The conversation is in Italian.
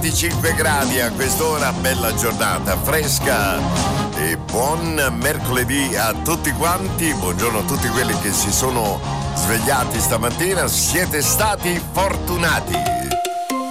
25 gradi a quest'ora, bella giornata fresca e buon mercoledì a tutti quanti. Buongiorno a tutti quelli che si sono svegliati stamattina, siete stati fortunati.